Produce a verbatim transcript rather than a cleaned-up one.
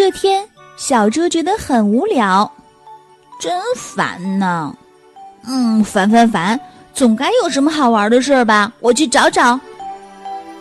这天，小猪觉得很无聊，真烦呢。嗯，烦烦烦，总该有什么好玩的事儿吧？我去找找。